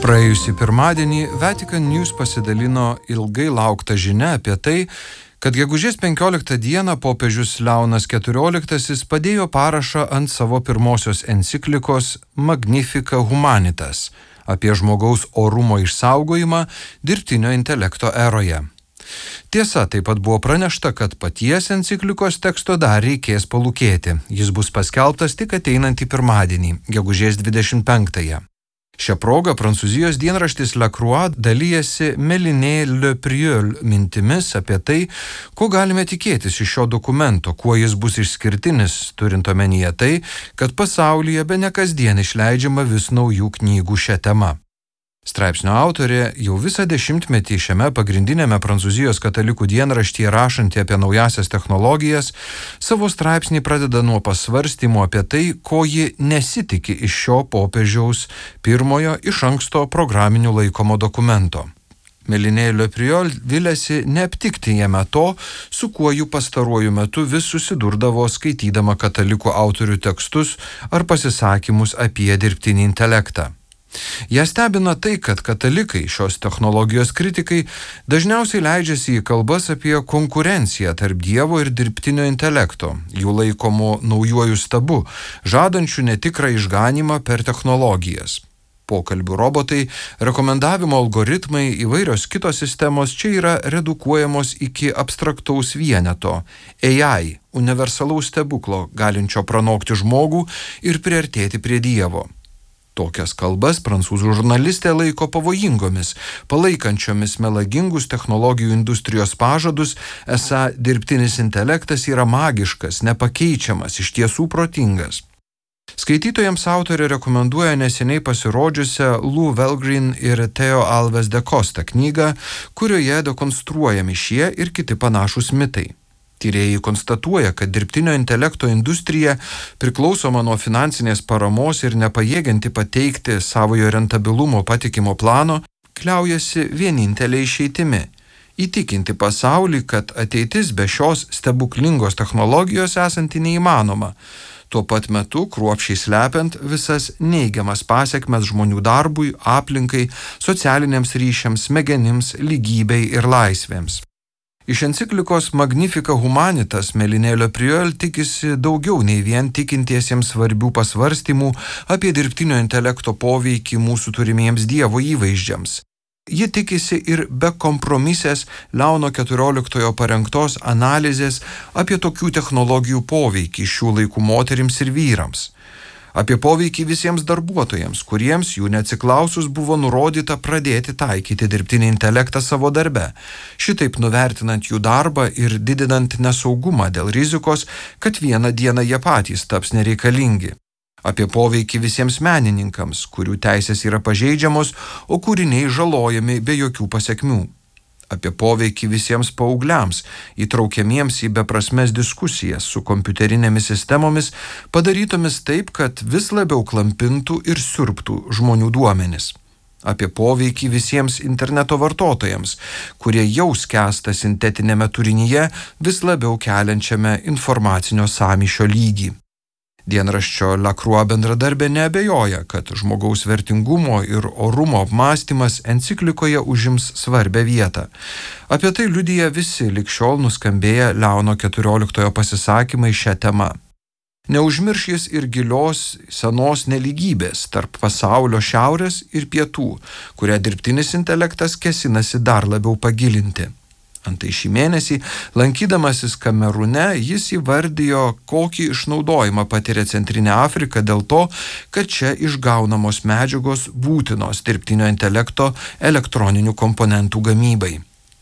Praėjusį pirmadienį Vatican News pasidalino ilgai lauktą žinią apie tai, kad gegužės 15 dieną popiežius Leonas XIV padėjo parašą ant savo pirmosios enciklikos Magnificat Humanitas apie žmogaus orumo išsaugojimą dirbtinio intelekto eroje. Tiesa, taip pat buvo pranešta, kad paties enciklikos teksto dar reikės palūkėti. Jis bus paskelbtas tik ateinantį pirmadienį, gegužės 25-ąją. Šią progą Prancūzijos dienraštis La Croix dalijasi Mélinée Le Prieur mintimis apie tai, ko galime tikėtis iš šio dokumento, kuo jis bus išskirtinis, turint omenyje tai, kad pasaulyje bene kasdien išleidžiama vis naujų knygų šią temą. Straipsnio autorė jau visą dešimtmetį šiame pagrindinėme Prancūzijos katalikų dienraštyje rašanti apie naujasias technologijas, savo straipsnį pradeda nuo pasvarstymų apie tai, ko ji nesitiki iš šio popiežiaus pirmojo iš anksto programiniu laikomo dokumento. Mélinée Le Prieur viliasi neaptikti jame to, su kuo jų pastaruoju metu vis susidurdavo skaitydama katalikų autorių tekstus ar pasisakymus apie dirbtinį intelektą. Ją stebina tai, kad katalikai, šios technologijos kritikai, dažniausiai leidžiasi į kalbas apie konkurenciją tarp Dievo ir dirbtinio intelekto, jų laikomų naujuoju stabu, žadančių netikrą išganymą per technologijas. Pokalbių robotai, rekomendavimo algoritmai, įvairios kitos sistemos čia yra redukuojamos iki abstraktaus vieneto – AI, universalaus stebuklo, galinčio pranokti žmogų ir priartėti prie Dievo. Tokias kalbas prancūzų žurnalistė laiko pavojingomis, palaikančiomis melagingus technologijų industrijos pažadus, esą dirbtinis intelektas yra magiškas, nepakeičiamas, iš tiesų protingas. Skaitytojams autorė rekomenduoja neseniai pasirodžiusią Lou Valgreen ir Theo Alves de Costa knygą, kurioje dekonstruojami šie ir kiti panašūs mitai. Tyrėjai konstatuoja, kad dirbtinio intelekto industrija, priklausoma nuo finansinės paramos ir nepajėgianti pateikti savojo rentabilumo patikimo plano, kliaujasi vienintelė išeitimi – įtikinti pasaulį, kad ateitis be šios stebuklingos technologijos esanti neįmanoma, tuo pat metu kruopščiai slepiant visas neigiamas pasekmes žmonių darbui, aplinkai, socialiniams ryšiams, smegenims, lygybei ir laisvėms. Iš enciklikos Magnificat Humanitas Mélinée Le Prieur tikisi daugiau nei vien tikintiesiems svarbių pasvarstymų apie dirbtinio intelekto poveikį mūsų turimiems Dievo įvaizdžiams. Ji tikisi ir bekompromisės Leono XIV parengtos analizės apie tokių technologijų poveikį šių laikų moterims ir vyrams. Apie poveikį visiems darbuotojams, kuriems jų neatsiklausus buvo nurodyta pradėti taikyti dirbtinį intelektą savo darbe, šitaip nuvertinant jų darbą ir didinant nesaugumą dėl rizikos, kad vieną dieną jie patys taps nereikalingi. Apie poveikį visiems menininkams, kurių teisės yra pažeidžiamos, o kūriniai žalojami be jokių pasekmių. Apie poveikį visiems paaugliams, įtraukiamiems į beprasmes diskusijas su kompiuterinėmis sistemomis, padarytomis taip, kad vis labiau klampintų ir siurbtų žmonių duomenis. Apie poveikį visiems interneto vartotojams, kurie jau skęsta sintetinėme turinyje, vis labiau keliančiame informacinio sąmyšio lygį. Dienraščio La Croix bendradarbė neabejoja, kad žmogaus vertingumo ir orumo apmąstymas enciklikoje užims svarbią vietą. Apie tai liudija visi lig šiol nuskambėję Leono XIV pasisakymai šią temą. Neužmirš jis ir gilios senos nelygybės tarp pasaulio šiaurės ir pietų, kurią dirbtinis intelektas kesinasi dar labiau pagilinti. Antai šį mėnesį, lankydamasis Kamerūne, jis įvardijo, kokį išnaudojimą patiria Centrinė Afrika dėl to, kad čia išgaunamos medžiagos būtinos dirbtinio intelekto elektroninių komponentų gamybai.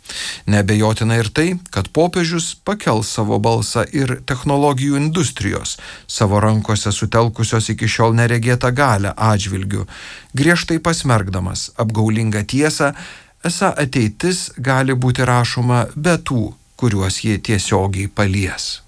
Neabejotina ir tai, kad popiežius pakels savo balsą ir technologijų industrijos, savo rankose sutelkusios iki šiol neregėtą galią atžvilgiu, griežtai pasmerkdamas apgaulingą tiesą, esą ateitis gali būti rašoma be tų, kuriuos jie tiesiogiai palies.